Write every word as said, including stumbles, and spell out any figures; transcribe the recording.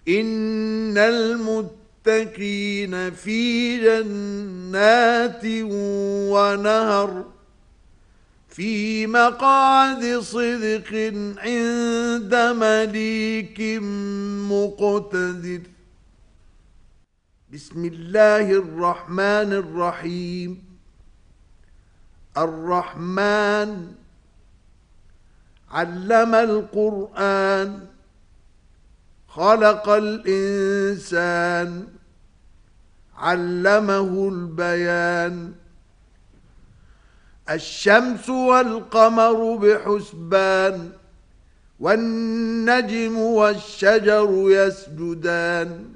إن المتقين في جنات ونهر في مقعد صدق عند مليك مقتدر. بسم الله الرحمن الرحيم. الرحمن علم القرآن، خلق الإنسان، علمه البيان. الشمس والقمر بحسبان، والنجم والشجر يسجدان،